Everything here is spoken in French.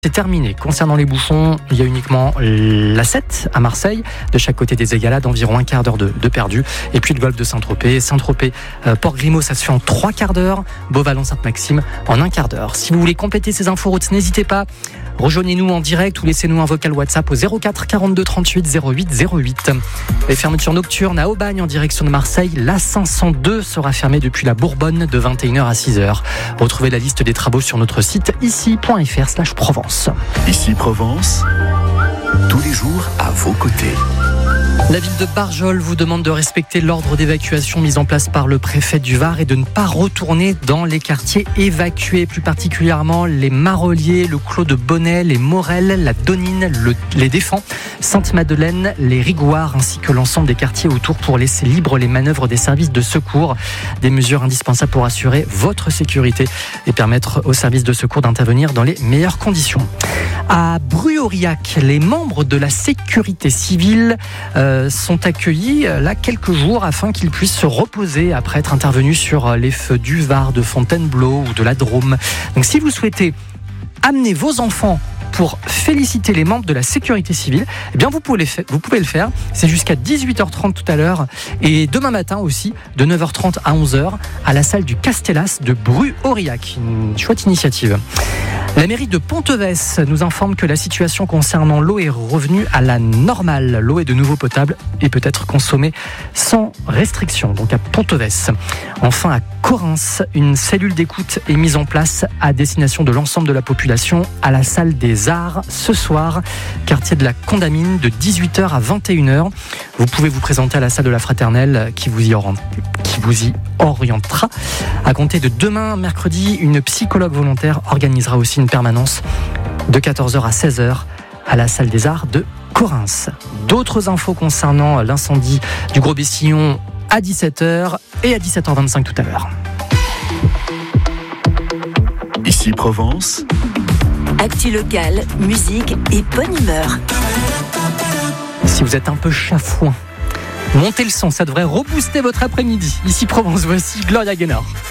C'est terminé. Concernant les bouchons, il y a uniquement la 7 à Marseille, de chaque côté des Égalades, environ un quart d'heure de perdu. Et puis le golfe de Saint-Tropez. Saint-Tropez, Port-Grimaud, ça se fait en 3 quarts d'heure. Beauvallon-Sainte-Maxime en 1 quart d'heure. Si vous voulez compléter ces infos routes, n'hésitez pas. Rejoignez-nous en direct ou laissez-nous un vocal WhatsApp au 04 42 38 08 08. Les fermetures nocturnes à Aubagne en direction de Marseille. La 502 sera fermée depuis la Bourbonne de 21h à 6h. Retrouvez la liste des travaux sur notre site ici.fr/Provence. Ici Provence, tous les jours à vos côtés. La ville de Barjol vous demande de respecter l'ordre d'évacuation mis en place par le préfet du Var et de ne pas retourner dans les quartiers évacués, plus particulièrement les Maroliers, le Clos de Bonnet, les Morelles, la Donine, les Défends, Sainte-Madeleine, les Rigoires, ainsi que l'ensemble des quartiers autour pour laisser libres les manœuvres des services de secours. Des mesures indispensables pour assurer votre sécurité et permettre aux services de secours d'intervenir dans les meilleures conditions. À Bru-Aurillac, les membres de la sécurité civile sont accueillis là quelques jours afin qu'ils puissent se reposer après être intervenus sur les feux du Var, de Fontainebleau ou de la Drôme. Donc si vous souhaitez amener vos enfants pour féliciter les membres de la sécurité civile, eh bien vous pouvez le faire. C'est jusqu'à 18h30 tout à l'heure et demain matin aussi de 9h30 à 11h à la salle du Castellas de Bru-Aurillac. Une chouette initiative. La mairie de Ponteves nous informe que la situation concernant l'eau est revenue à la normale. L'eau est de nouveau potable et peut être consommée sans restriction, donc à Ponteves. Enfin, à Correns, une cellule d'écoute est mise en place à destination de l'ensemble de la population à la salle des Arts ce soir, quartier de la Condamine, de 18h à 21h. Vous pouvez vous présenter à la salle de la Fraternelle qui vous y orientera. À compter de demain, mercredi, une psychologue volontaire organisera aussi une permanence de 14h à 16h à la salle des Arts de Correns. D'autres infos concernant l'incendie du Gros Bessillon à 17h et à 17h25 tout à l'heure. Ici Provence. Actu locale, musique et bonne humeur. Si vous êtes un peu chafouin, montez le son, ça devrait rebooster votre après-midi. Ici Provence, voici Gloria Gaynor.